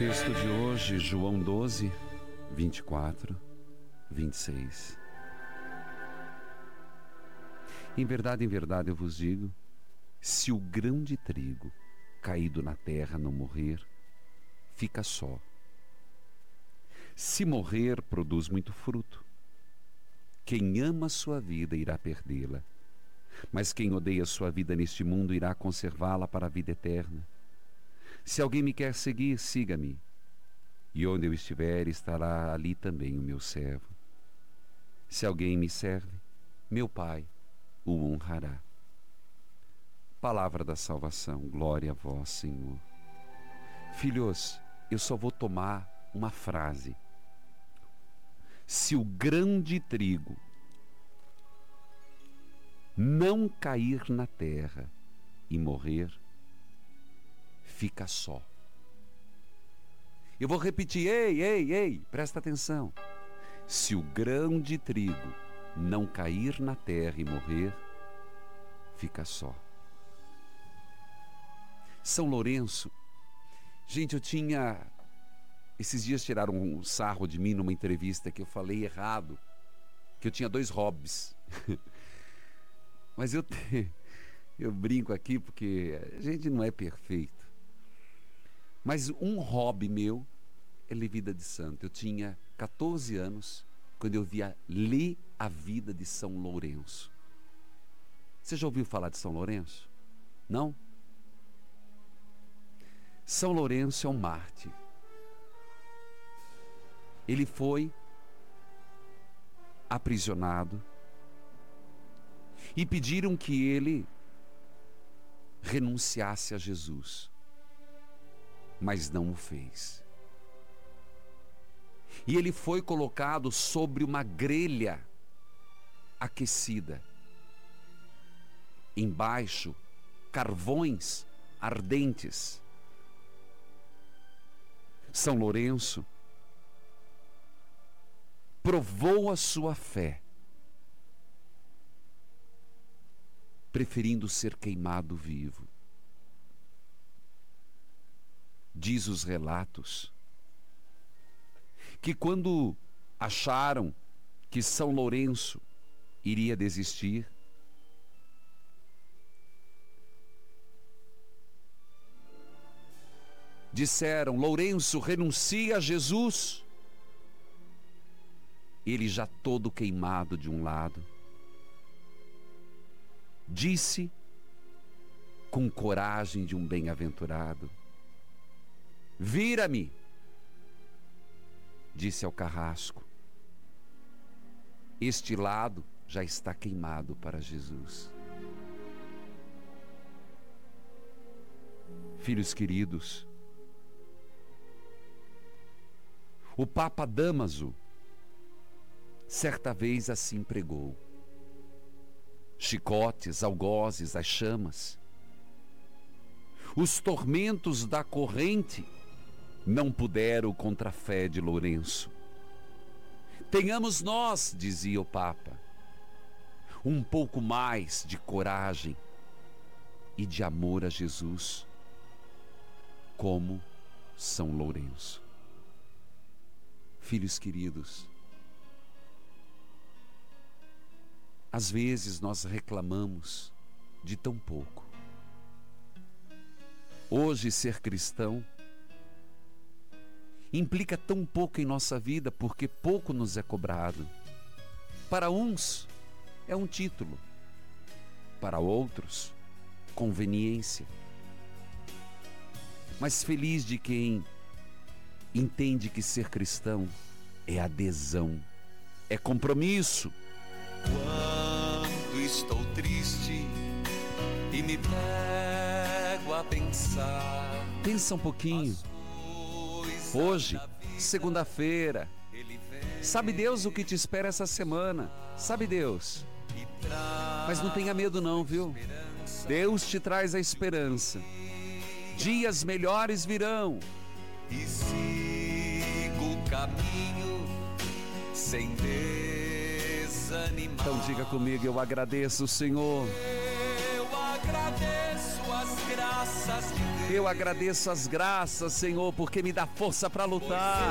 Texto de hoje, João 12, 24, 26. Em verdade, eu vos digo, se o grão de trigo caído na terra não morrer, fica só. Se morrer, produz muito fruto. Quem ama a sua vida irá perdê-la, mas quem odeia a sua vida neste mundo irá conservá-la para a vida eterna. Se alguém me quer seguir, siga-me, e onde eu estiver, estará ali também o meu servo. Se alguém me serve, meu Pai o honrará. Palavra da salvação, glória a vós, Senhor. Filhos, eu só vou tomar uma frase. Se o grão de trigo não cair na terra e morrer, fica só. Eu vou repetir, ei, presta atenção. Se o grão de trigo não cair na terra e morrer, fica só. São Lourenço, gente, esses dias tiraram um sarro de mim numa entrevista que eu falei errado, que eu tinha 2 hobbies. Mas eu brinco aqui porque a gente não é perfeito. Mas um hobby meu é ler vida de santo. Eu tinha 14 anos quando eu li a vida de São Lourenço. Você já ouviu falar de São Lourenço? Não? São Lourenço é um mártir. Ele foi aprisionado e pediram que ele renunciasse a Jesus, mas não o fez. E ele foi colocado sobre uma grelha aquecida. Embaixo, carvões ardentes. São Lourenço provou a sua fé, preferindo ser queimado vivo. Diz os relatos que quando acharam que São Lourenço iria desistir, disseram: Lourenço, renuncia a Jesus. Ele já todo queimado de um lado, disse com coragem de um bem-aventurado: vira-me. Disse ao carrasco: este lado já está queimado para Jesus. Filhos queridos, o Papa Dámaso certa vez assim pregou: chicotes, algozes, as chamas, os tormentos da corrente não puderam contra a fé de Lourenço. Tenhamos nós, dizia o Papa, um pouco mais de coragem e de amor a Jesus, como São Lourenço. Filhos queridos, às vezes nós reclamamos de tão pouco. Hoje ser cristão implica tão pouco em nossa vida porque pouco nos é cobrado. Para uns é um título, para outros conveniência. Mas feliz de quem entende que ser cristão é adesão, é compromisso. Quando estou triste e me pego a pensar, pensa um pouquinho. Hoje, segunda-feira, sabe Deus o que te espera essa semana? Sabe Deus? Mas não tenha medo não, viu? Deus te traz a esperança. Dias melhores virão. E sigo o caminho sem desanimar. Então diga comigo: eu agradeço, Senhor. Eu agradeço as graças graças de Deus. Eu agradeço as graças, Senhor, porque me dá força para lutar.